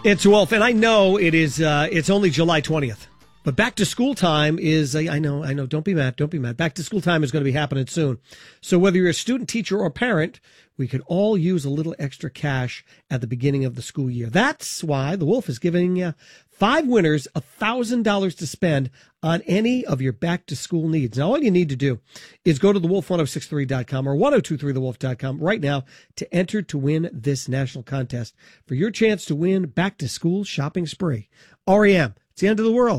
It's Wolf, and I know it is. It's only July 20th, but back to school time is. I know. Don't be mad. Back to school time is going to be happening soon. So whether you're a student, teacher, or parent, we could all use a little extra cash at the beginning of the school year. That's why the Wolf is giving you 5 winners $1,000 to spend on any of your back to school needs. Now, all you need to do is go to thewolf1063.com or 1023thewolf.com right now to enter to win this national contest for your chance to win back to school shopping spree. REM, it's the end of the world.